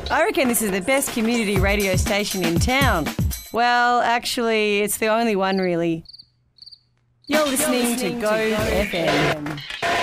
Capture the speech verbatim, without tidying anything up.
I reckon this is the best community radio station in town. Well, actually, it's the only one, really. You're listening, You're listening to Go, to Go F M. F M.